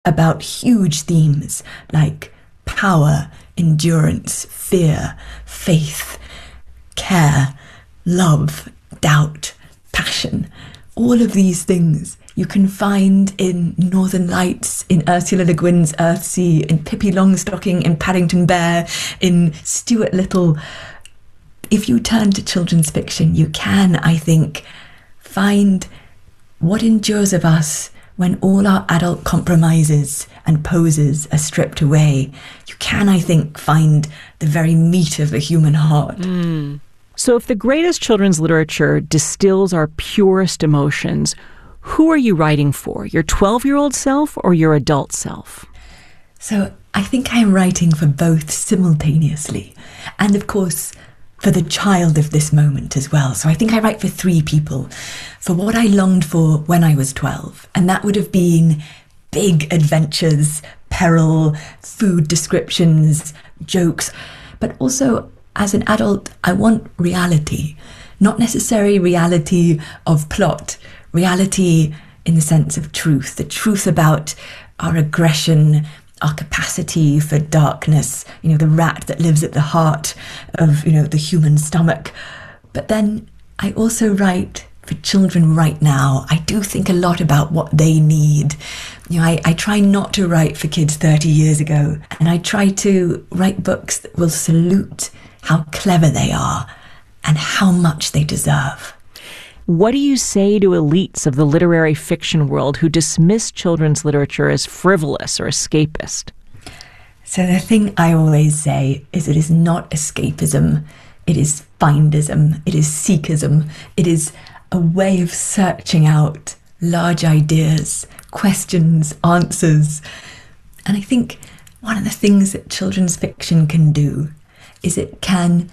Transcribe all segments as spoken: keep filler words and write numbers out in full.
about huge themes like power, endurance, fear, faith, care, love, doubt, passion. All of these things you can find in Northern Lights, in Ursula Le Guin's Earthsea, in Pippi Longstocking, in Paddington Bear, in Stuart Little. If you turn to children's fiction, you can, I think, find what endures of us when all our adult compromises and poses are stripped away. You can, I think, find the very meat of the human heart. Mm. So if the greatest children's literature distills our purest emotions, who are you writing for? Your twelve-year-old self or your adult self? So I think I'm writing for both simultaneously. And of course, for the child of this moment as well. So I think I write for three people. For what I longed for when I was twelve. And that would have been big adventures, peril, food descriptions, jokes. But also, as an adult, I want reality. Not necessarily reality of plot, reality in the sense of truth, the truth about our aggression, our capacity for darkness, you know, the rat that lives at the heart of, you know, the human stomach. But then I also write for children right now. I do think a lot about what they need. You know, I, I try not to write for kids thirty years ago, and I try to write books that will salute how clever they are and how much they deserve. What do you say to elites of the literary fiction world who dismiss children's literature as frivolous or escapist? So the thing I always say is it is not escapism, it is findism, it is seekism, it is a way of searching out large ideas, questions, answers. And I think one of the things that children's fiction can do is it can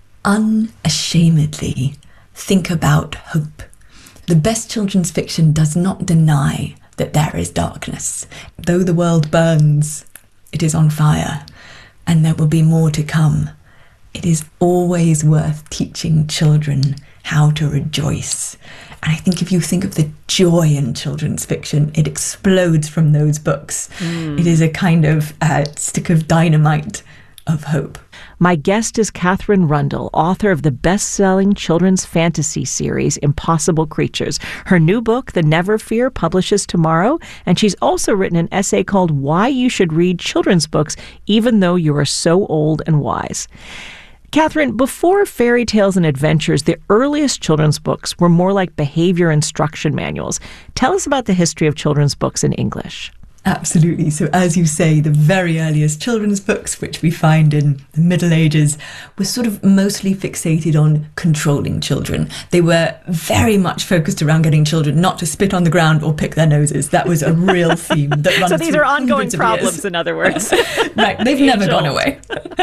unashamedly think about hope. The best children's fiction does not deny that there is darkness. Though the world burns, it is on fire, and there will be more to come. It is always worth teaching children how to rejoice. And I think if you think of the joy in children's fiction, it explodes from those books. Mm. It is a kind of uh, stick of dynamite of hope. My guest is Katherine Rundell, author of the best-selling children's fantasy series, Impossible Creatures. Her new book, The Never Fear, publishes tomorrow, and she's also written an essay called Why You Should Read Children's Books Even Though You Are So Old and Wise. Katherine, before fairy tales and adventures, the earliest children's books were more like behavior instruction manuals. Tell us about the history of children's books in English. Absolutely. So as you say, the very earliest children's books, which we find in the Middle Ages, were sort of mostly fixated on controlling children. They were very much focused around getting children not to spit on the ground or pick their noses. That was a real theme that runs So these are ongoing problems, years. In other words. Right. They've never gone away.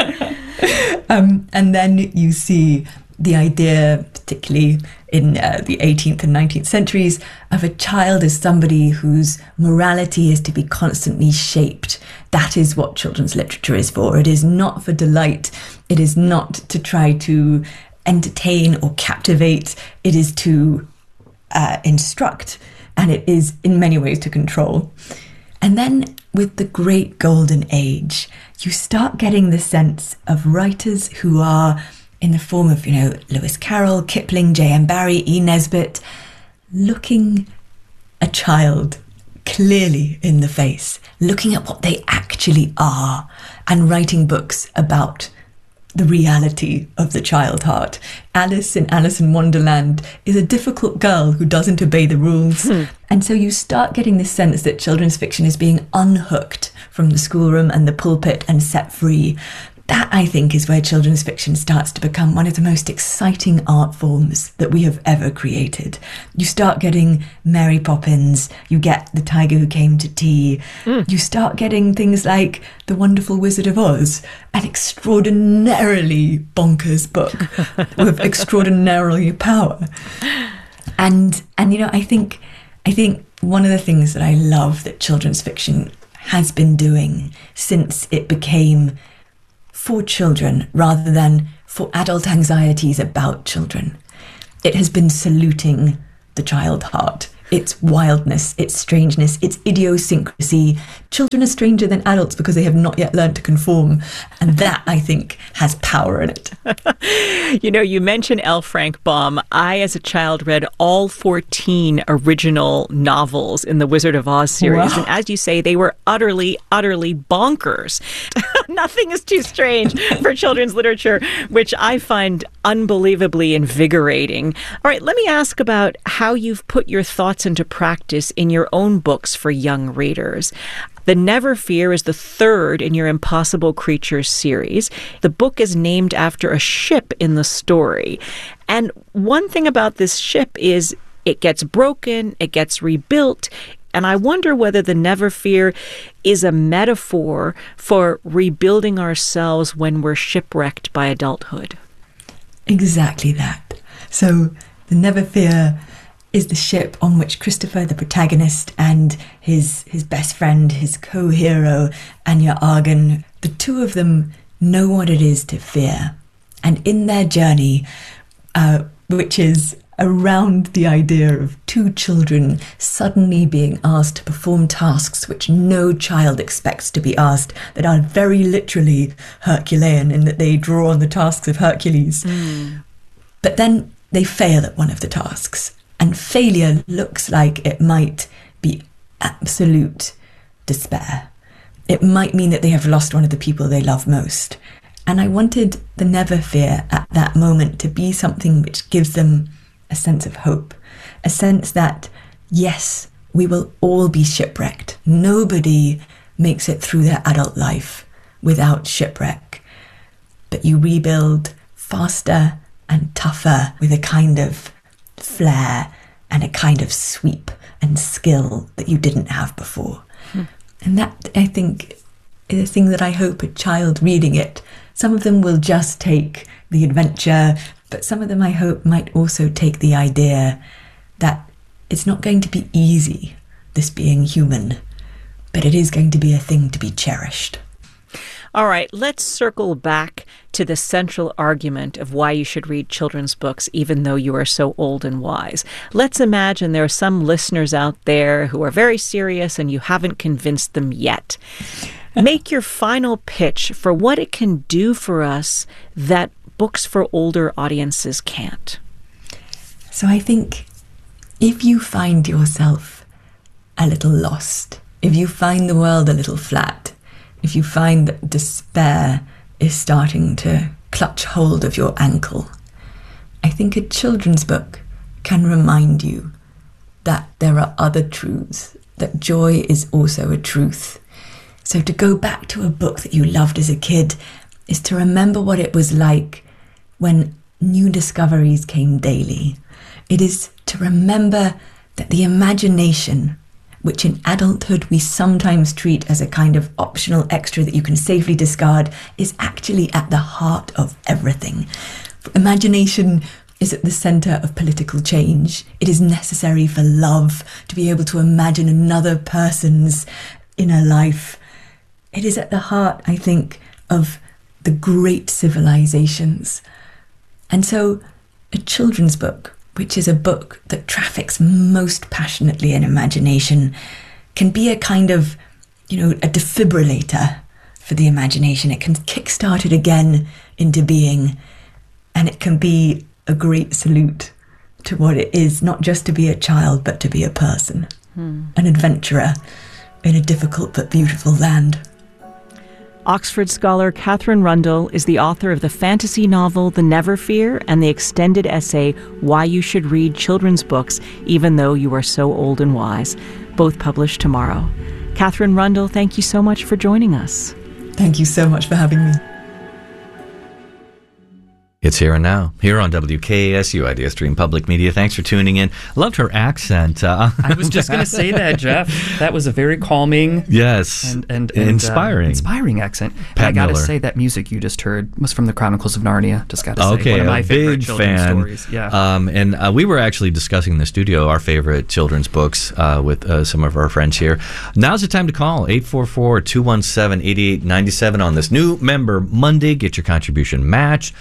um, and then you see the idea, particularly in uh, the eighteenth and nineteenth centuries, of a child as somebody whose morality is to be constantly shaped. That is what children's literature is for. It is not for delight. It is not to try to entertain or captivate. It is to uh, instruct, and it is in many ways to control. And then with the great golden age, you start getting the sense of writers who are in the form of, you know, Lewis Carroll, Kipling, J M Barrie, E. Nesbit, looking a child clearly in the face, looking at what they actually are, and writing books about the reality of the child heart. Alice in Alice in Wonderland is a difficult girl who doesn't obey the rules. Hmm. And so you start getting this sense that children's fiction is being unhooked from the schoolroom and the pulpit and set free. That, I think, is where children's fiction starts to become one of the most exciting art forms that we have ever created. You start getting Mary Poppins, you get The Tiger Who Came to Tea, mm. you start getting things like The Wonderful Wizard of Oz, an extraordinarily bonkers book with extraordinarily power. And, and you know, I think, I think one of the things that I love that children's fiction has been doing since it became for children rather than for adult anxieties about children, it has been saluting the child heart, its wildness, its strangeness, its idiosyncrasy, children are stranger than adults because they have not yet learned to conform. And that, I think, has power in it. You know, you mentioned L. Frank Baum. I, as a child, read all fourteen original novels in the Wizard of Oz series. Wow. And as you say, they were utterly, utterly bonkers. Nothing is too strange for children's literature, which I find unbelievably invigorating. All right, let me ask about how you've put your thoughts into practice in your own books for young readers. The Never Fear is the third in your Impossible Creatures series. The book is named after a ship in the story. And one thing about this ship is it gets broken, it gets rebuilt, and I wonder whether the Never Fear is a metaphor for rebuilding ourselves when we're shipwrecked by adulthood. Exactly that. So the Never Fear is the ship on which Christopher, the protagonist, and his his best friend, his co-hero, Anya Argan, the two of them know what it is to fear. And in their journey, uh, which is around the idea of two children suddenly being asked to perform tasks which no child expects to be asked, that are very literally Herculean in that they draw on the tasks of Hercules. Mm. But then they fail at one of the tasks, and failure looks like it might be absolute despair. It might mean that they have lost one of the people they love most. And I wanted the Never Fear at that moment to be something which gives them a sense of hope, a sense that, yes, we will all be shipwrecked. Nobody makes it through their adult life without shipwreck. But you rebuild faster and tougher with a kind of flair and a kind of sweep and skill that you didn't have before. Hmm. And that, I think, is a thing that I hope a child reading it, some of them will just take the adventure, but some of them, I hope, might also take the idea that it's not going to be easy, this being human, but it is going to be a thing to be cherished. All right, let's circle back to the central argument of why you should read children's books, even though you are so old and wise. Let's imagine there are some listeners out there who are very serious and you haven't convinced them yet. Make your final pitch for what it can do for us that books for older audiences can't. So I think if you find yourself a little lost, if you find the world a little flat, if you find that despair is starting to clutch hold of your ankle, I think a children's book can remind you that there are other truths, that joy is also a truth. So to go back to a book that you loved as a kid is to remember what it was like when new discoveries came daily. It is to remember that the imagination, which in adulthood we sometimes treat as a kind of optional extra that you can safely discard, is actually at the heart of everything. Imagination is at the centre of political change. It is necessary for love, to be able to imagine another person's inner life. It is at the heart, I think, of the great civilizations. And so a children's book, which is a book that traffics most passionately in imagination, can be a kind of, you know, a defibrillator for the imagination. It can kickstart it again into being, and it can be a great salute to what it is, not just to be a child, but to be a person, hmm. an adventurer in a difficult but beautiful land. Oxford scholar Katherine Rundell is the author of the fantasy novel The Never Fear and the extended essay Why You Should Read Children's Books Even Though You Are So Old and Wise, both published tomorrow. Katherine Rundell, thank you so much for joining us. Thank you so much for having me. It's Here and Now, here on W K A S U, Idea Stream Public Media. Thanks for tuning in. Loved her accent. Uh, I was just going to say that, Jeff. That was a very calming, yes, and, and, and inspiring, uh, inspiring accent. Pat I got to Miller. say that music you just heard was from the Chronicles of Narnia. Just got to say, okay, one of my a favorite big children's fan. stories. Yeah, um, and uh, we were actually discussing in the studio our favorite children's books uh, with uh, some of our friends here. Now's the time to call eight four four, two one seven, eight eight nine seven on this new member Monday. Get your contribution matched. Dollar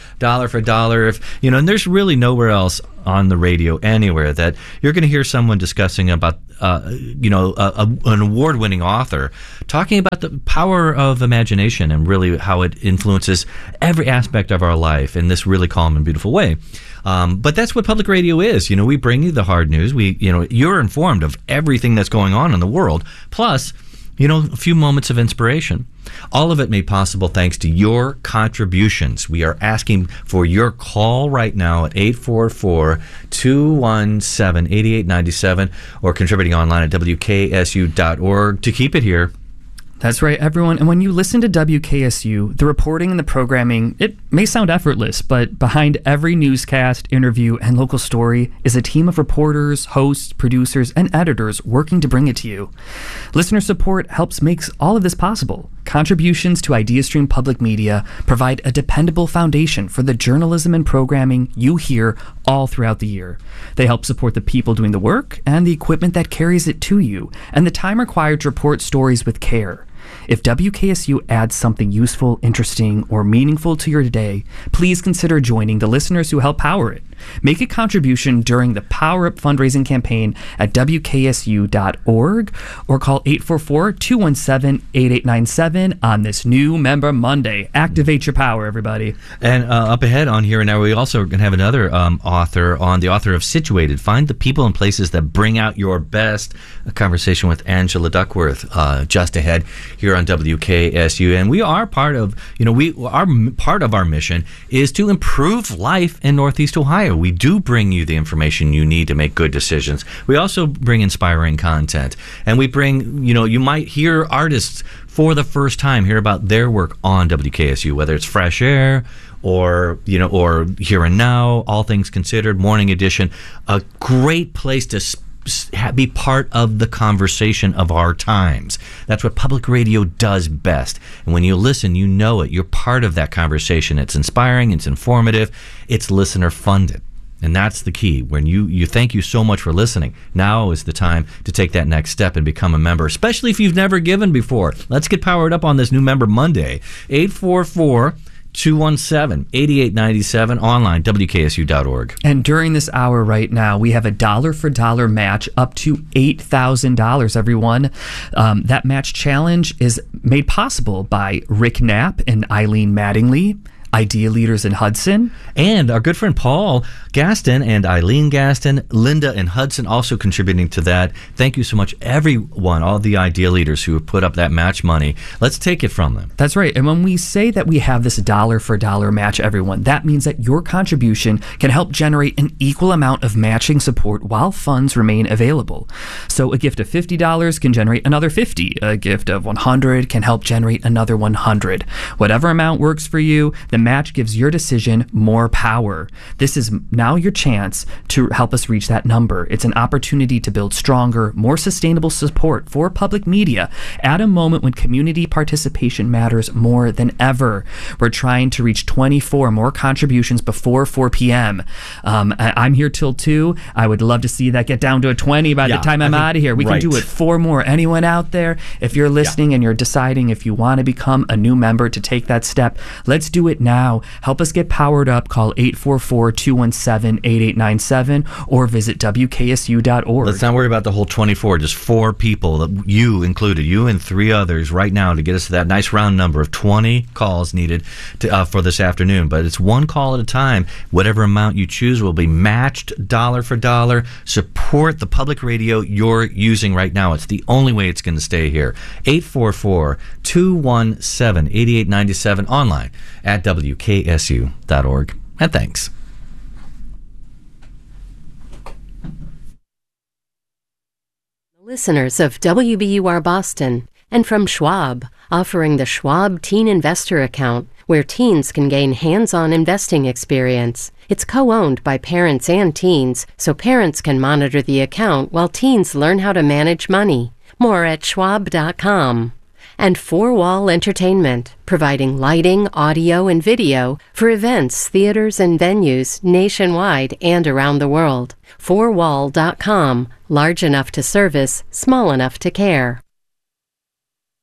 for dollar. If you know, and there's really nowhere else on the radio anywhere that you're going to hear someone discussing about, uh, you know, a, a, an award-winning author talking about the power of imagination and really how it influences every aspect of our life in this really calm and beautiful way. Um, but that's what public radio is. You know, we bring you the hard news. We, you know, you're informed of everything that's going on in the world. Plus, you know, a few moments of inspiration. All of it made possible thanks to your contributions. We are asking for your call right now at eight four four, two one seven, eight eight nine seven or contributing online at W K S U dot org to keep it here. That's right, everyone. And when you listen to W K S U, the reporting and the programming, it may sound effortless, but behind every newscast, interview, and local story is a team of reporters, hosts, producers, and editors working to bring it to you. Listener support helps make all of this possible. Contributions to IdeaStream Public Media provide a dependable foundation for the journalism and programming you hear all throughout the year. They help support the people doing the work and the equipment that carries it to you, and the time required to report stories with care. If W K S U adds something useful, interesting, or meaningful to your day, please consider joining the listeners who help power it. Make a contribution during the Power Up fundraising campaign at W K S U dot org or call eight four four, two one seven, eight eight nine seven on this new Member Monday. Activate your power, everybody. And uh, up ahead on Here and Now, we also are going to have another um, author on, the author of Situated. Find the people and places that bring out your best. A conversation with Angela Duckworth uh, just ahead here on W K S U. And we are part of, you know, we our part of our mission is to improve life in Northeast Ohio. We do bring you the information you need to make good decisions. We also bring inspiring content. And we bring, you know, you might hear artists for the first time hear about their work on W K S U, whether it's Fresh Air or, you know, or Here and Now, All Things Considered, Morning Edition. A great place to sp- be part of the conversation of our times. That's what public radio does best. And when you listen, you know it. You're part of that conversation. It's inspiring, it's informative, it's listener funded. And that's the key. When you, you thank you so much for listening. Now is the time to take that next step and become a member, especially if you've never given before. Let's get powered up on this new Member Monday. eight four four, two one seven, eight eight nine seven, online, W K S U dot org. And during this hour right now, we have a dollar for dollar match up to eight thousand dollars, everyone. Um, that match challenge is made possible by Rick Knapp and Eileen Mattingly, Idea Leaders in Hudson. And our good friend Paul Gaston and Eileen Gaston, Linda and Hudson also contributing to that. Thank you so much, everyone, all the Idea Leaders who have put up that match money. Let's take it from them. That's right. And when we say that we have this dollar for dollar match, everyone, that means that your contribution can help generate an equal amount of matching support while funds remain available. So a gift of fifty dollars can generate another fifty dollars. A gift of one hundred dollars can help generate another one hundred dollars. Whatever amount works for you, the match gives your decision more power. This is now your chance to help us reach that number. It's an opportunity to build stronger, more sustainable support for public media at a moment when community participation matters more than ever. We're trying to reach twenty-four more contributions before four p.m. Um, I, I'm here till two. I would love to see that get down to a twenty by yeah, the time I'm out of here. We right. can do it four more. Anyone out there, if you're listening yeah. and you're deciding if you want to become a new member to take that step, let's do it now. Now, help us get powered up. Call eight four four, two one seven, eight eight nine seven or visit W K S U dot org. Let's not worry about the whole twenty-four, just four people, you included, you and three others right now to get us to that nice round number of twenty calls needed to, uh, for this afternoon. But it's one call at a time. Whatever amount you choose will be matched dollar for dollar. Support the public radio you're using right now. It's the only way it's going to stay here. eight four four, two one seven, eight eight nine seven online at W K S U dot org. And thanks. Listeners of W B U R Boston and from Schwab, offering the Schwab Teen Investor Account, where teens can gain hands-on investing experience. It's co-owned by parents and teens, so parents can monitor the account while teens learn how to manage money. More at schwab dot com. And Four Wall Entertainment, providing lighting, audio, and video for events, theaters, and venues nationwide and around the world. four wall dot com, large enough to service, small enough to care.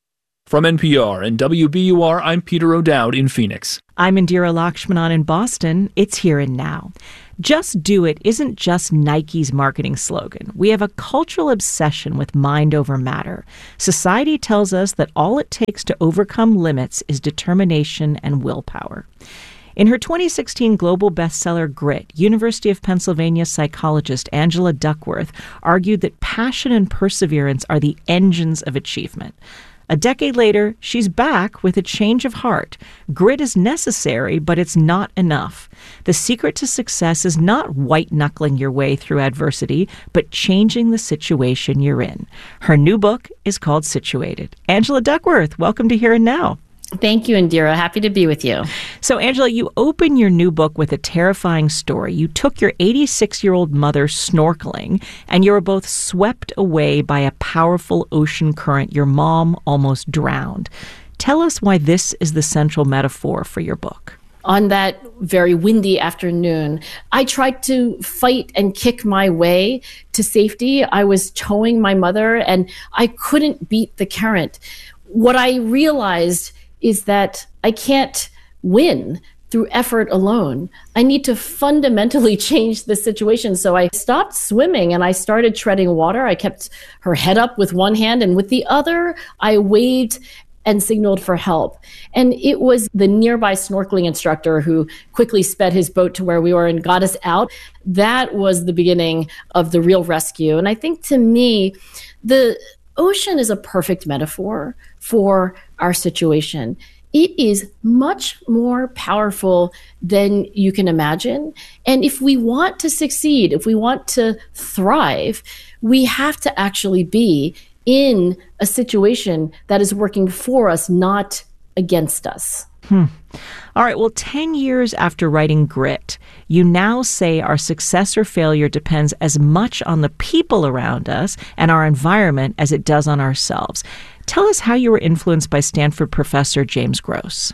From N P R and W B U R, I'm Peter O'Dowd in Phoenix. I'm Indira Lakshmanan in Boston. It's Here and Now. Just do it isn't just Nike's marketing slogan. We have a cultural obsession with mind over matter. Society tells us that all it takes to overcome limits is determination and willpower. In her twenty sixteen global bestseller Grit, University of Pennsylvania psychologist Angela Duckworth argued that passion and perseverance are the engines of achievement. A decade later, she's back with a change of heart. Grit is necessary, but it's not enough. The secret to success is not white-knuckling your way through adversity, but changing the situation you're in. Her new book is called Situated. Angela Duckworth, welcome to Here and Now. Thank you, Indira. Happy to be with you. So, Angela, you open your new book with a terrifying story. You took your eighty-six-year-old mother snorkeling, and you were both swept away by a powerful ocean current. Your mom almost drowned. Tell us why this is the central metaphor for your book. On that very windy afternoon, I tried to fight and kick my way to safety. I was towing my mother, and I couldn't beat the current. What I realized is that I can't win through effort alone. I need to fundamentally change the situation. So I stopped swimming and I started treading water. I kept her head up with one hand, and with the other, I waved and signaled for help. And it was the nearby snorkeling instructor who quickly sped his boat to where we were and got us out. That was the beginning of the real rescue. And I think, to me, the ocean is a perfect metaphor for our situation. It is much more powerful than you can imagine. And if we want to succeed, if we want to thrive, we have to actually be in a situation that is working for us, not against us. Hmm. All right. Well, ten years after writing Grit, you now say our success or failure depends as much on the people around us and our environment as it does on ourselves. Tell us how you were influenced by Stanford professor James Gross.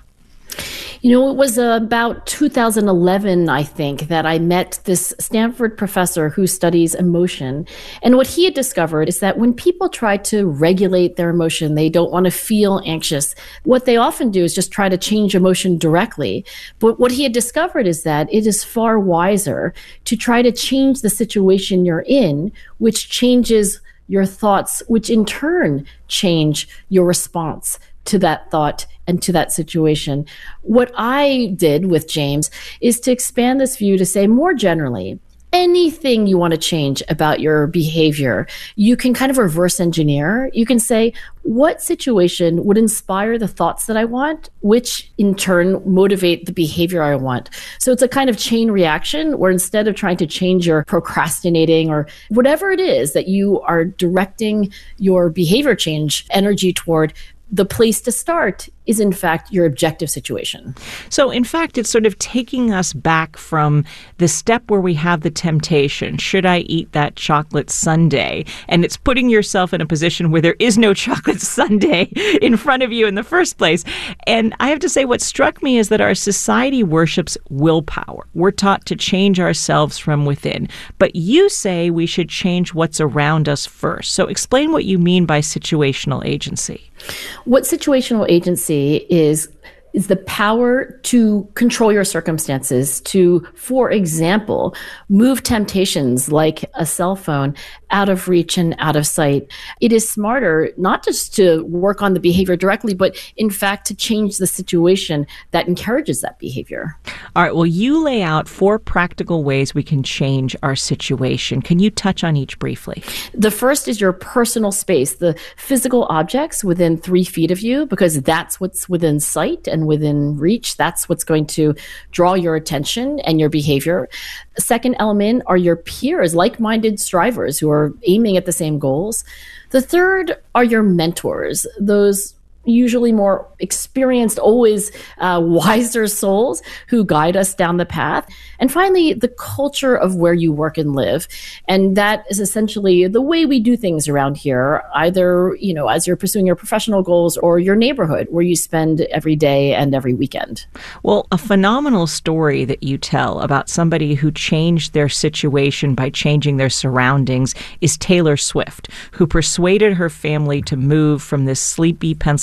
You know, it was uh, about two thousand eleven, I think, that I met this Stanford professor who studies emotion. And what he had discovered is that when people try to regulate their emotion, they don't want to feel anxious. What they often do is just try to change emotion directly. But what he had discovered is that it is far wiser to try to change the situation you're in, which changes your thoughts, which in turn change your response to that thought and to that situation. What I did with James is to expand this view to say, more generally, anything you want to change about your behavior, you can kind of reverse engineer. You can say, what situation would inspire the thoughts that I want, which in turn motivate the behavior I want? So it's a kind of chain reaction where instead of trying to change your procrastinating or whatever it is that you are directing your behavior change energy toward, the place to start is, in fact, your objective situation. So, in fact, it's sort of taking us back from the step where we have the temptation, should I eat that chocolate sundae? And it's putting yourself in a position where there is no chocolate sundae in front of you in the first place. And I have to say, what struck me is that our society worships willpower. We're taught to change ourselves from within. But you say we should change what's around us first. So explain what you mean by situational agency. What situational agency is is the power to control your circumstances, to, for example, move temptations like a cell phone out of reach and out of sight. It is smarter not just to work on the behavior directly, but in fact to change the situation that encourages that behavior. All right, well, you lay out four practical ways we can change our situation. Can you touch on each briefly? The first is your personal space, the physical objects within three feet of you, because that's what's within sight and within reach. That's what's going to draw your attention and your behavior. The second element are your peers, like-minded strivers who are aiming at the same goals. The third are your mentors, those usually more experienced, always uh, wiser souls who guide us down the path. And finally, the culture of where you work and live. And that is essentially the way we do things around here, either, you know, as you're pursuing your professional goals or your neighborhood where you spend every day and every weekend. Well, a phenomenal story that you tell about somebody who changed their situation by changing their surroundings is Taylor Swift, who persuaded her family to move from this sleepy Pennsylvania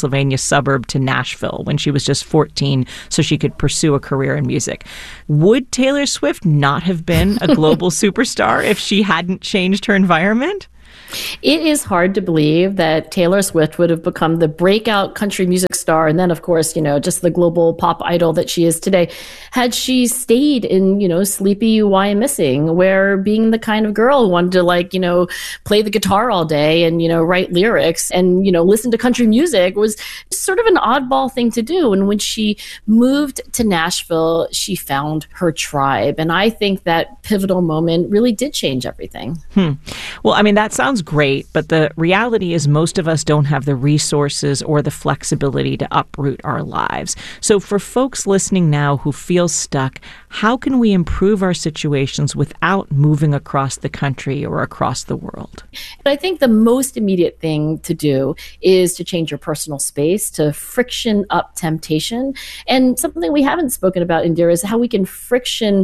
Pennsylvania suburb to Nashville when she was just fourteen so she could pursue a career in music. Would Taylor Swift not have been a global superstar if she hadn't changed her environment? It is hard to believe that Taylor Swift would have become the breakout country music star and then, of course, you know, just the global pop idol that she is today had she stayed in, you know, Sleepy Why I'm Missing, where being the kind of girl who wanted to, like, you know, play the guitar all day and, you know, write lyrics and, you know, listen to country music was sort of an oddball thing to do. And when she moved to Nashville, she found her tribe. And I think that pivotal moment really did change everything. Hmm. Well, I mean, that sounds great, but the reality is most of us don't have the resources or the flexibility to uproot our lives. So for folks listening now who feel stuck, how can we improve our situations without moving across the country or across the world? But I think the most immediate thing to do is to change your personal space, to friction up temptation. And something we haven't spoken about, Indira, is how we can friction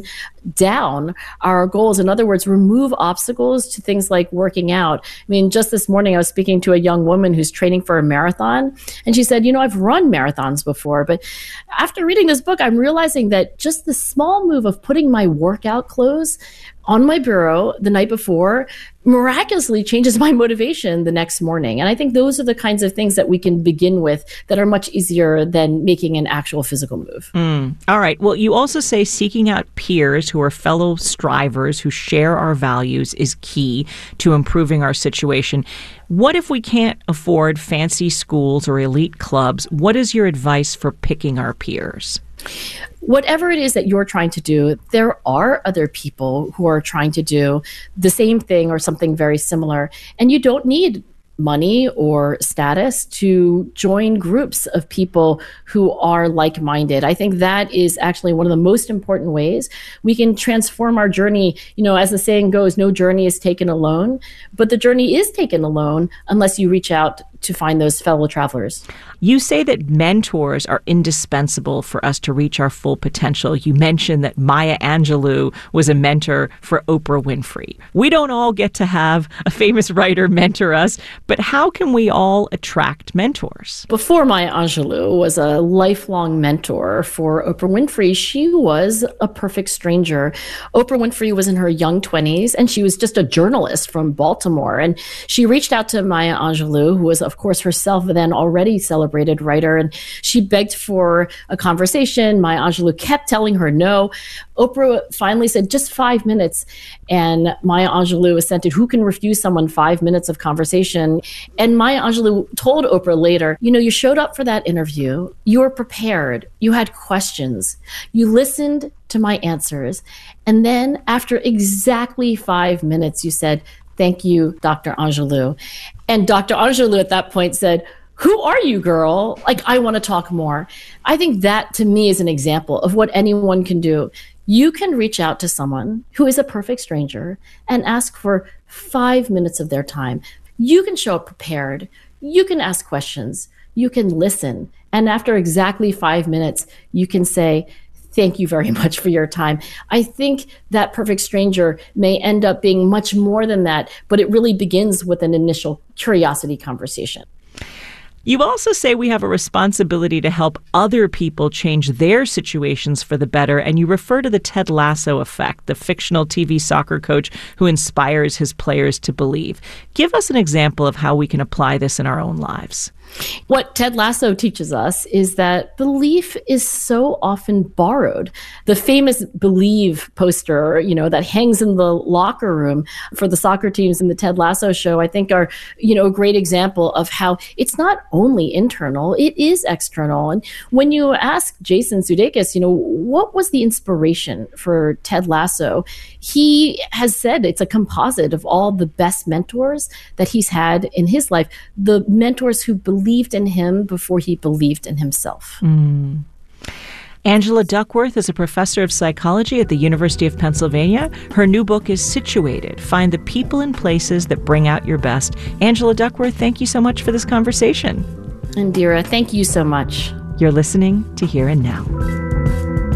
down our goals. In other words, remove obstacles to things like working out. I mean, just this morning, I was speaking to a young woman who's training for a marathon, and she said, you know, I've run marathons before, but after reading this book, I'm realizing that just the small move of putting my workout clothes on my bureau the night before miraculously changes my motivation the next morning. And I think those are the kinds of things that we can begin with that are much easier than making an actual physical move. Mm. All right. Well, you also say seeking out peers who are fellow strivers who share our values is key to improving our situation. What if we can't afford fancy schools or elite clubs? What is your advice for picking our peers? Whatever it is that you're trying to do, there are other people who are trying to do the same thing or something very similar. And you don't need money or status to join groups of people who are like-minded. I think that is actually one of the most important ways we can transform our journey. You know, as the saying goes, no journey is taken alone, but the journey is taken alone unless you reach out to find those fellow travelers. You say that mentors are indispensable for us to reach our full potential. You mentioned that Maya Angelou was a mentor for Oprah Winfrey. We don't all get to have a famous writer mentor us, but how can we all attract mentors? Before Maya Angelou was a lifelong mentor for Oprah Winfrey, she was a perfect stranger. Oprah Winfrey was in her young twenties, and she was just a journalist from Baltimore. And she reached out to Maya Angelou, who was, of course, herself then already celebrated writer, and she begged for a conversation. Maya Angelou kept telling her no. Oprah finally said, just five minutes. And Maya Angelou assented. Who can refuse someone five minutes of conversation? And Maya Angelou told Oprah later, you know, you showed up for that interview. You were prepared. You had questions. You listened to my answers. And then after exactly five minutes, you said, thank you, Doctor Angelou. And Doctor Angelou at that point said, who are you, girl? Like, I want to talk more. I think that, to me, is an example of what anyone can do. You can reach out to someone who is a perfect stranger and ask for five minutes of their time. You can show up prepared. You can ask questions. You can listen. And after exactly five minutes, you can say, thank you very much for your time. I think that perfect stranger may end up being much more than that, but it really begins with an initial curiosity conversation. You also say we have a responsibility to help other people change their situations for the better, and you refer to the Ted Lasso effect, the fictional T V soccer coach who inspires his players to believe. Give us an example of how we can apply this in our own lives. What Ted Lasso teaches us is that belief is so often borrowed. The famous Believe poster, you know, that hangs in the locker room for the soccer teams in the Ted Lasso show, I think are, you know, a great example of how it's not only internal, it is external. And when you ask Jason Sudeikis, you know, what was the inspiration for Ted Lasso? He has said it's a composite of all the best mentors that he's had in his life, the mentors who believed in him before he believed in himself. Mm. Angela Duckworth is a professor of psychology at the University of Pennsylvania. Her new book is Situated: Find the People and Places That Bring Out Your Best. Angela Duckworth, thank you so much for this conversation. Indira, thank you so much. You're listening to Here and Now.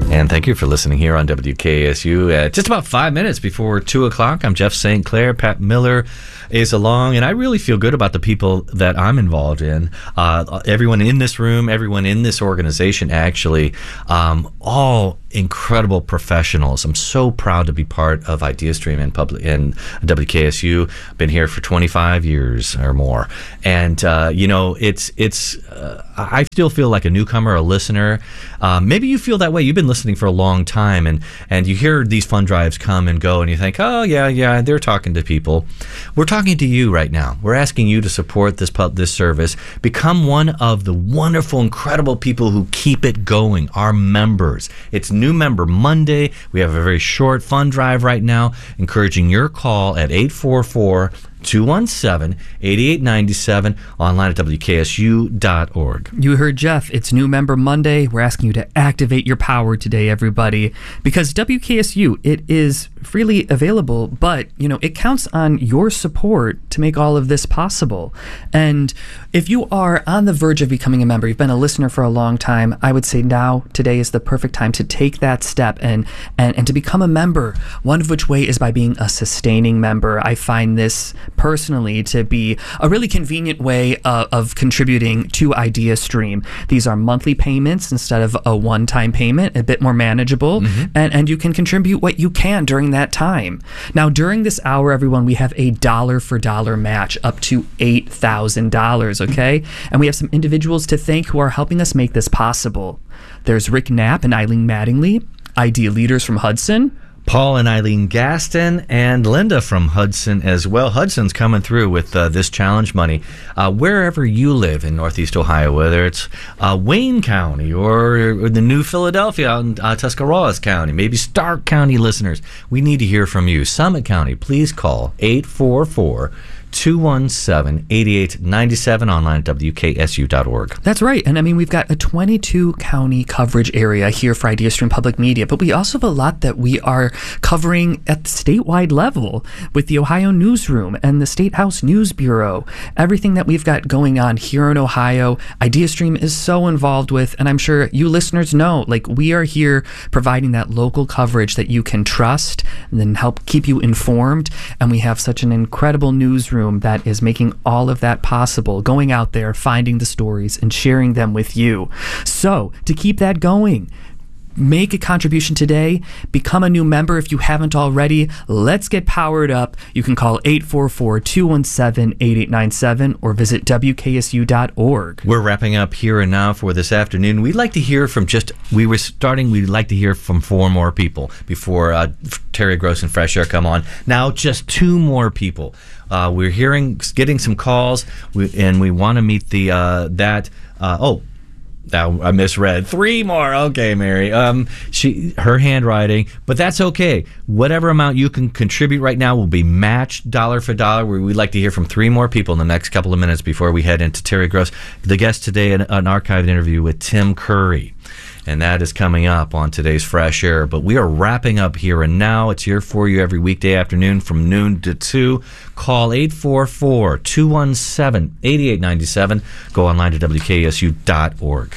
And thank you for listening here on W K S U at just about five minutes before two o'clock. I'm Jeff Saint Clair. Pat Miller is along, and I really feel good about the people that I'm involved in. Uh, everyone in this room, everyone in this organization, actually, um, all incredible professionals. I'm so proud to be part of IdeaStream and public and W K S U. Been here for twenty-five years or more, and uh, you know, it's it's. Uh, I still feel like a newcomer, a listener. Uh, maybe you feel that way. You've been listening for a long time, and and you hear these fund drives come and go, and you think, oh yeah, yeah, they're talking to people. We're talking to you right now. We're asking you to support this pub, this service. Become one of the wonderful, incredible people who keep it going. Our members. It's New Member Monday. We have a very short fund drive right now, encouraging your call at eight four four, two one seven, eight eight nine seven, online at W K S U dot org. You heard Jeff. It's New Member Monday. We're asking you to activate your power today, everybody, because W K S U, it is freely available, but, you know, it counts on your support to make all of this possible. And if you are on the verge of becoming a member, you've been a listener for a long time, I would say now, today is the perfect time to take that step and, and, and to become a member, one of which way is by being a sustaining member. I find this personally to be a really convenient way uh, of contributing to IdeaStream. These are monthly payments instead of a one-time payment, a bit more manageable, mm-hmm. and, and you can contribute what you can during that time. Now, during this hour, everyone, we have a dollar for dollar match up to eight thousand dollars, okay? And we have some individuals to thank who are helping us make this possible. There's Rick Knapp and Eileen Mattingly, Idea Leaders from Hudson, Paul and Eileen Gaston, and Linda from Hudson as well. Hudson's coming through with uh, this challenge money. Uh, wherever you live in Northeast Ohio, whether it's uh, Wayne County or, or the New Philadelphia out in uh, Tuscarawas County, maybe Stark County listeners, we need to hear from you. Summit County, please call eight four four, two one seven, eight eight nine seven, online at W K S U dot org. That's right. And I mean, we've got a twenty-two county coverage area here for IdeaStream Public Media, but we also have a lot that we are covering at the statewide level with the Ohio Newsroom and the State House News Bureau. Everything that we've got going on here in Ohio, IdeaStream is so involved with, and I'm sure you listeners know, like, we are here providing that local coverage that you can trust and then help keep you informed. And we have such an incredible newsroom that is making all of that possible, going out there, finding the stories, and sharing them with you. So, to keep that going, make a contribution today. Become a new member if you haven't already. Let's get powered up. You can call eight four four, two one seven, eight eight nine seven or visit W K S U dot org. We're wrapping up here and now for this afternoon. We'd like to hear from just, we were starting, we'd like to hear from four more people before uh, Terry Gross and Fresh Air come on. Now just two more people. Uh, we're hearing, getting some calls, we, and we want to meet the, uh, that, uh, oh, Now I misread. Three more. Okay, Mary. Um, she her handwriting, but that's okay. Whatever amount you can contribute right now will be matched dollar for dollar. We'd like to hear from three more people in the next couple of minutes before we head into Terry Gross. The guest today, an, an archived interview with Tim Curry. And that is coming up on today's Fresh Air. But we are wrapping up here and now. It's here for you every weekday afternoon from noon to two. Call eight four four, two one seven, eight eight nine seven. Go online to W K S U dot org.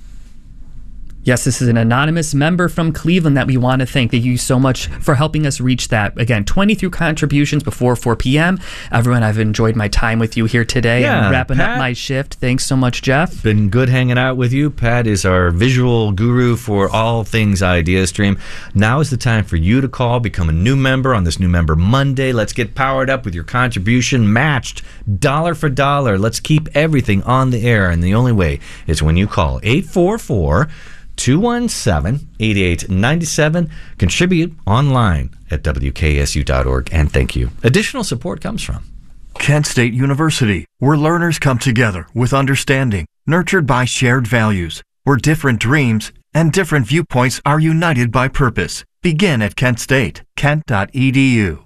Yes, this is an anonymous member from Cleveland that we want to thank. Thank you so much for helping us reach that. Again, twenty-three contributions before four p.m. Everyone, I've enjoyed my time with you here today. Yeah, I'm wrapping Pat, up my shift. Thanks so much, Jeff. Been good hanging out with you. Pat is our visual guru for all things IdeaStream. Now is the time for you to call, become a new member on this New Member Monday. Let's get powered up with your contribution matched dollar for dollar. Let's keep everything on the air, and the only way is when you call eight four four, two one seven, eight eight nine seven. Contribute online at W K S U dot org, and thank you. Additional support comes from Kent State University, where learners come together with understanding, nurtured by shared values, where different dreams and different viewpoints are united by purpose. Begin at Kent State, kent dot e d u.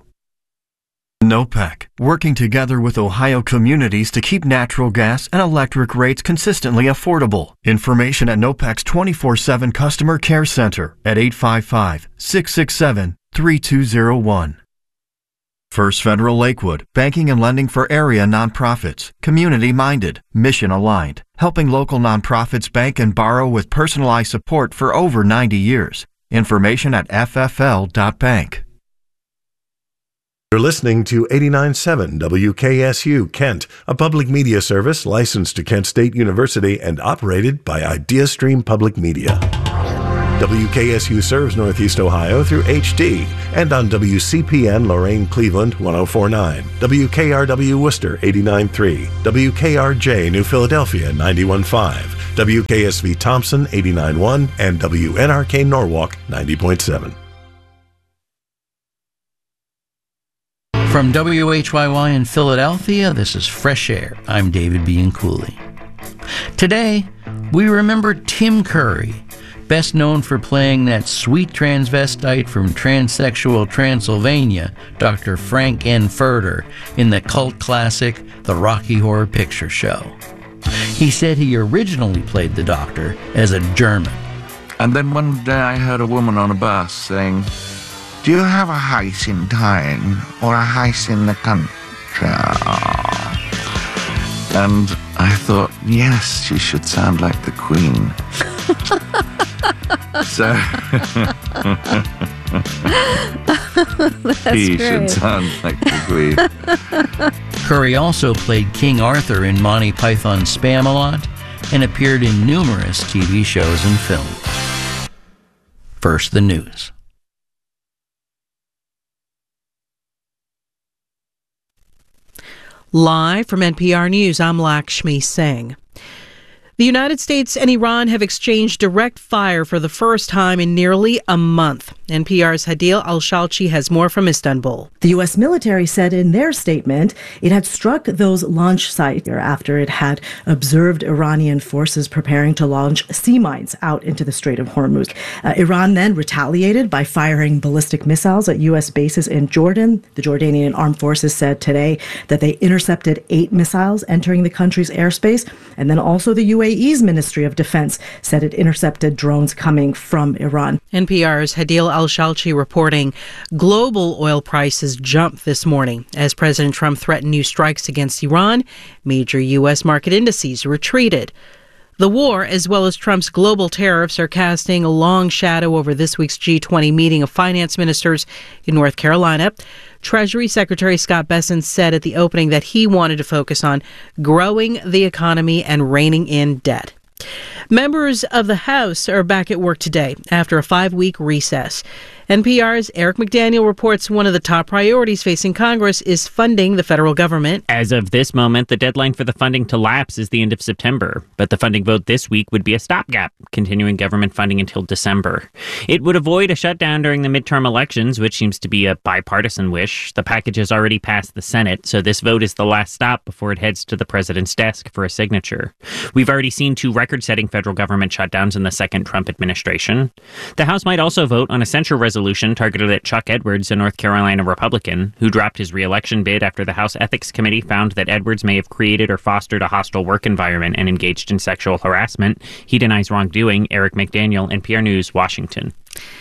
NOPEC, working together with Ohio communities to keep natural gas and electric rates consistently affordable. Information at NOPEC's twenty-four seven Customer Care Center at eight five five, six six seven, three two zero one. First Federal Lakewood, banking and lending for area nonprofits, community-minded, mission-aligned, helping local nonprofits bank and borrow with personalized support for over ninety years. Information at f f l dot bank. You're listening to eighty-nine point seven W K S U Kent, a public media service licensed to Kent State University and operated by IdeaStream Public Media. W K S U serves Northeast Ohio through H D and on W C P N Lorain Cleveland one oh four point nine, W K R W Worcester eighty-nine point three, W K R J New Philadelphia ninety-one point five, W K S V Thompson eighty-nine point one, and W N R K Norwalk ninety point seven. From W H Y Y in Philadelphia, this is Fresh Air. I'm David Bianculli. Today, we remember Tim Curry, best known for playing that sweet transvestite from transsexual Transylvania, Doctor Frank N. Furter, in the cult classic The Rocky Horror Picture Show. He said he originally played the Doctor as a German. And then one day I heard a woman on a bus saying, "Do you have a house in town or a house in the country?" And I thought, yes, she should sound like the Queen. So he great. should sound like the Queen. Curry also played King Arthur in Monty Python's Spamalot and appeared in numerous T V shows and films. First, the news. Live from N P R News, I'm Lakshmi Singh. The United States and Iran have exchanged direct fire for the first time in nearly a month. N P R's Hadil Al-Shalchi has more from Istanbul. The U S military said in their statement it had struck those launch sites after it had observed Iranian forces preparing to launch sea mines out into the Strait of Hormuz. Uh, Iran then retaliated by firing ballistic missiles at U S bases in Jordan. The Jordanian armed forces said today that they intercepted eight missiles entering the country's airspace, and then also the U A E's Ministry of Defense said it intercepted drones coming from Iran. N P R's Hadil Al-Shalchi reporting global oil prices jumped this morning as President Trump threatened new strikes against Iran. Major U S market indices retreated. The war, as well as Trump's global tariffs, are casting a long shadow over this week's G twenty meeting of finance ministers in North Carolina. Treasury Secretary Scott Bessent said at the opening that he wanted to focus on growing the economy and reining in debt. Members of the House are back at work today after a five-week recess. N P R's Eric McDaniel reports one of the top priorities facing Congress is funding the federal government. As of this moment, the deadline for the funding to lapse is the end of September, but the funding vote this week would be a stopgap, continuing government funding until December. It would avoid a shutdown during the midterm elections, which seems to be a bipartisan wish. The package has already passed the Senate, so this vote is the last stop before it heads to the president's desk for a signature. We've already seen two record-setting federal government shutdowns in the second Trump administration. The House might also vote on a censure resolution targeted at Chuck Edwards, a North Carolina Republican, who dropped his re-election bid after the House Ethics Committee found that Edwards may have created or fostered a hostile work environment and engaged in sexual harassment. He denies wrongdoing. Eric McDaniel, N P R News, Washington.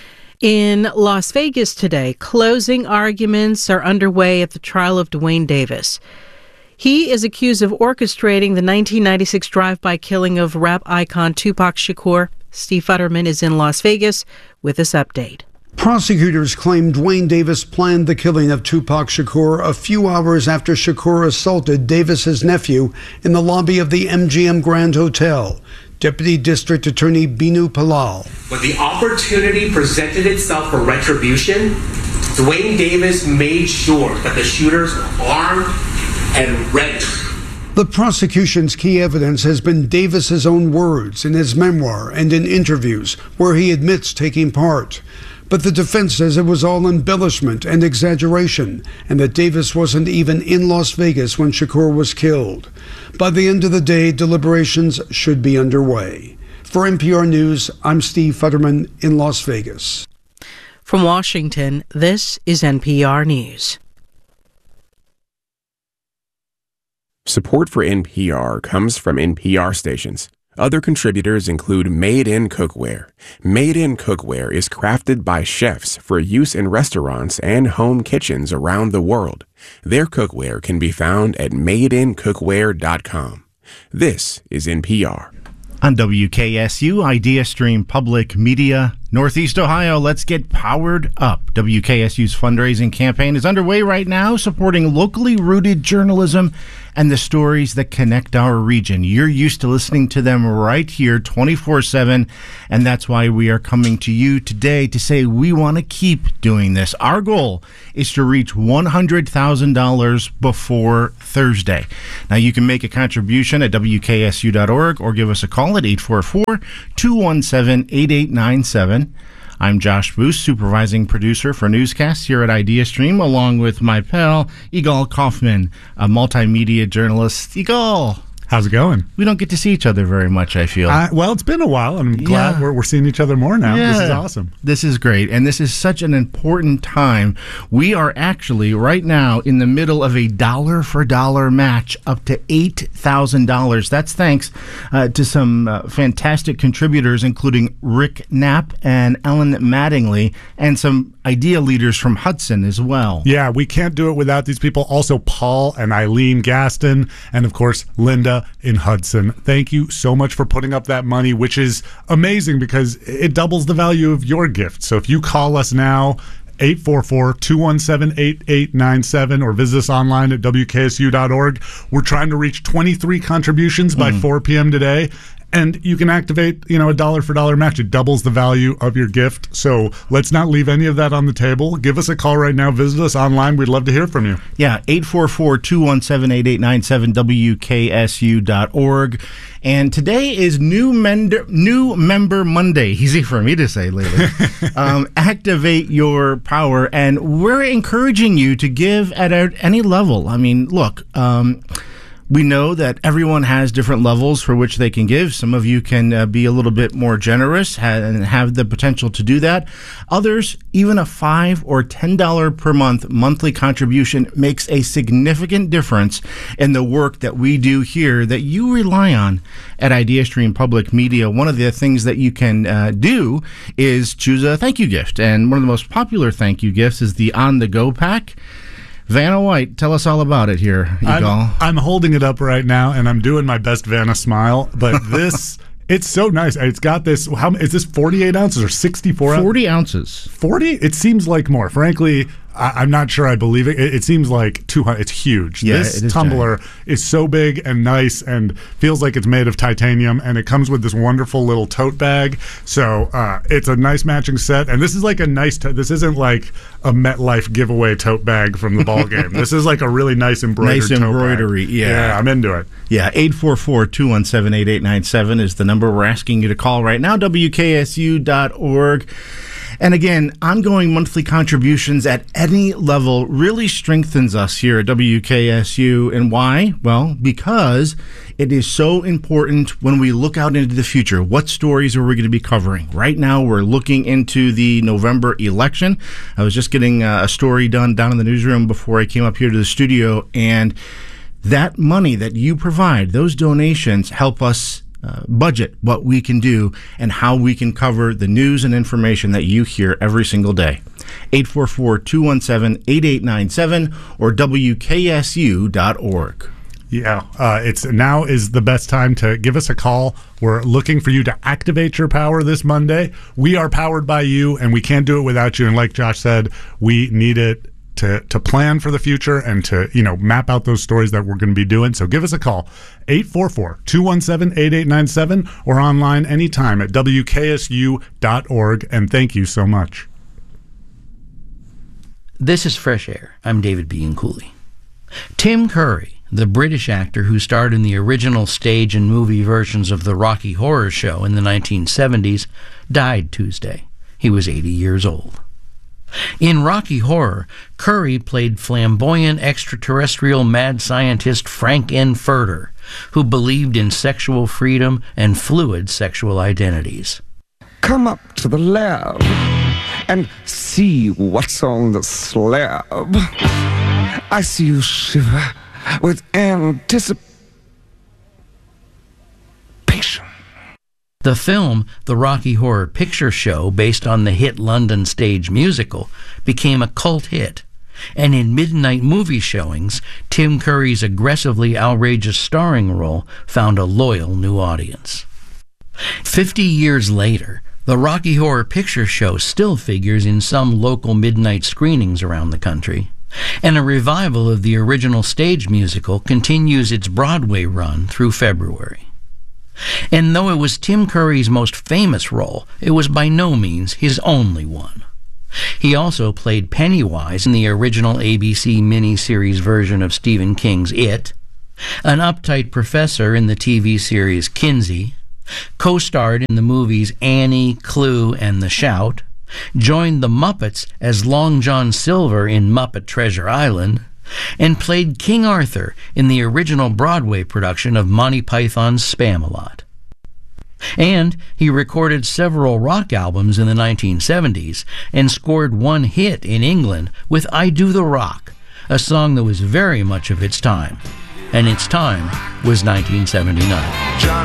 In Las Vegas today, closing arguments are underway at the trial of Duane Davis. He is accused of orchestrating the nineteen ninety-six drive-by killing of rap icon Tupac Shakur. Steve Futterman is in Las Vegas with this update. Prosecutors claim Duane Davis planned the killing of Tupac Shakur a few hours after Shakur assaulted Davis's nephew in the lobby of the M G M Grand Hotel. Deputy District Attorney Binu Palal. When the opportunity presented itself for retribution, Duane Davis made sure that the shooters were armed and ready. The prosecution's key evidence has been Davis's own words in his memoir and in interviews where he admits taking part. But the defense says it was all embellishment and exaggeration, and that Davis wasn't even in Las Vegas when Shakur was killed. By the end of the day, deliberations should be underway. For N P R News, I'm Steve Futterman in Las Vegas. From Washington, this is N P R News. Support for N P R comes from N P R stations. Other contributors include Made In Cookware. Made In Cookware is crafted by chefs for use in restaurants and home kitchens around the world. Their cookware can be found at made in cookware dot com. This is N P R. On W K S U IdeaStream Public Media, Northeast Ohio, let's get powered up. W K S U's fundraising campaign is underway right now, supporting locally rooted journalism and the stories that connect our region. You're used to listening to them right here twenty-four seven, and that's why we are coming to you today to say we want to keep doing this. Our goal is to reach one hundred thousand dollars before Thursday. Now, you can make a contribution at W K S U dot org or give us a call at eight four four, two one seven, eight eight nine seven. I'm Josh Booth, supervising producer for newscasts here at IdeaStream, along with my pal, Yigal Kaufman, a multimedia journalist. Yigal, how's it going? We don't get to see each other very much, I feel. Uh, well, it's been a while, and I'm glad Yeah. we're, we're seeing each other more now. Yeah. This is awesome. This is great, and this is such an important time. We are actually right now in the middle of a dollar-for-dollar match up to eight thousand dollars. That's thanks uh, to some uh, fantastic contributors, including Rick Knapp and Ellen Mattingly, and some idea leaders from Hudson as well. Yeah, we can't do it without these people. Also, Paul and Eileen Gaston, and of course, Linda in Hudson. Thank you so much for putting up that money, which is amazing because it doubles the value of your gift. So if you call us now, eight four four, two one seven, eight eight nine seven, or visit us online at W K S U dot org. We're trying to reach twenty-three contributions by Mm. four p.m. today. And you can activate, you know, a dollar for dollar match. It doubles the value of your gift. So let's not leave any of that on the table. Give us a call right now. Visit us online. We'd love to hear from you. Yeah, eight four four, two one seven, eight eight nine seven, W K S U dot org. And today is new, mender, new Member Monday. Easy for me to say lately. um, activate your power. And we're encouraging you to give at any level. I mean, look, um, we know that everyone has different levels for which they can give. Some of you can uh, be a little bit more generous ha- and have the potential to do that. Others, even a five or ten dollars per month monthly contribution makes a significant difference in the work that we do here that you rely on at IdeaStream Public Media. One of the things that you can uh, do is choose a thank you gift. And one of the most popular thank you gifts is the On The Go pack. Vanna White, tell us all about it here, Yigal. I'm, I'm holding it up right now, and I'm doing my best Vanna smile. But this, it's so nice. It's got this. How is this? forty-eight ounces or sixty-four ounces? forty ounces. forty? It seems like more. Frankly, I, I'm not sure I believe it. It, it seems like two hundred. It's huge. Yeah, this it is tumbler is so big and nice and feels like it's made of titanium, and it comes with this wonderful little tote bag. So uh, it's a nice matching set. And this is like a nice. To- this isn't like a MetLife giveaway tote bag from the ball game. This is like a really nice embroidered Nice tote embroidery, bag. yeah. Yeah, I'm into it. Yeah, eight four four, two one seven, eight eight nine seven is the number we're asking you to call right now, W K S U dot org. And again, ongoing monthly contributions at any level really strengthens us here at W K S U. And why? Well, because it is so important when we look out into the future. What stories are we going to be covering? Right now, we're looking into the November election. I was just getting uh, a story done down in the newsroom before I came up here to the studio, and that money that you provide, those donations help us Uh, budget what we can do and how we can cover the news and information that you hear every single day. eight four four, two one seven, eight eight nine seven or W K S U dot org. Yeah, uh, it's now is the best time to give us a call. We're looking for you to activate your power this Monday. We are powered by you, and we can't do it without you. And like Josh said, we need it to to plan for the future and to, you know, map out those stories that we're going to be doing. So give us a call, eight four four, two one seven, eight eight nine seven, or online anytime at W K S U dot org. And thank you so much. This is Fresh Air. I'm David Bean Cooley. Tim Curry, the British actor who starred in the original stage and movie versions of the Rocky Horror Show in the nineteen seventies, died Tuesday. He was eighty years old. In Rocky Horror, Curry played flamboyant extraterrestrial mad scientist Frank N. Furter, who believed in sexual freedom and fluid sexual identities. Come up to the lab and see what's on the slab. I see you shiver with anticipation. The film, The Rocky Horror Picture Show, based on the hit London stage musical, became a cult hit. And in midnight movie showings, Tim Curry's aggressively outrageous starring role found a loyal new audience. Fifty years later, The Rocky Horror Picture Show still figures in some local midnight screenings around the country, and a revival of the original stage musical continues its Broadway run through February. And though it was Tim Curry's most famous role, it was by no means his only one. He also played Pennywise in the original A B C miniseries version of Stephen King's It, an uptight professor in the T V series Kinsey, co-starred in the movies Annie, Clue, and The Shout, joined the Muppets as Long John Silver in Muppet Treasure Island, and played King Arthur in the original Broadway production of Monty Python's Spamalot. And he recorded several rock albums in the nineteen seventies and scored one hit in England with I Do the Rock, a song that was very much of its time. And its time was nineteen seventy-nine. John